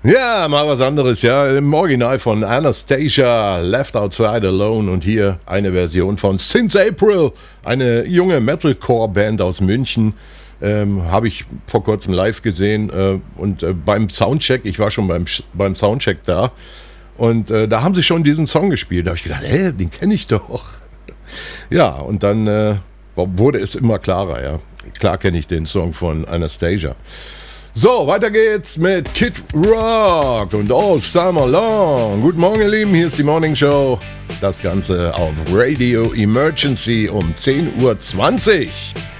Ja, mal was anderes, ja. Im Original von Anastasia, Left Outside Alone und hier eine Version von Since April, eine junge Metalcore-Band aus München. Habe ich vor kurzem live gesehen und beim Soundcheck, ich war schon beim Soundcheck da und da haben sie schon diesen Song gespielt. Da habe ich gedacht, den kenne ich doch. Ja, und dann wurde es immer klarer, ja. Klar kenne ich den Song von Anastasia. So, weiter geht's mit Kid Rock und All Summer Long. Guten Morgen, ihr Lieben, hier ist die Morning Show. Das Ganze auf Radio Emergency um 10:20 Uhr.